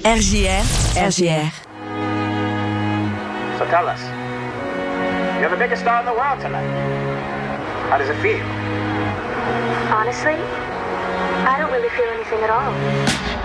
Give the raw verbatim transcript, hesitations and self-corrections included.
R J R, R J R. So tell us, you're the biggest star in the world tonight. How does it feel? Honestly, I don't really feel anything at all.